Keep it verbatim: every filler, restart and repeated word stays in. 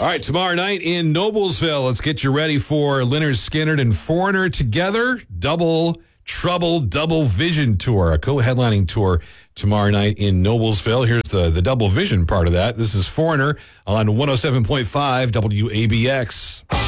All right, tomorrow night in Noblesville, let's get you ready for Lynyrd Skynyrd and Foreigner together. Double Trouble, Double Vision Tour, a co-headlining tour tomorrow night in Noblesville. Here's the, the Double Vision part of that. This is Foreigner on one oh seven point five W A B X.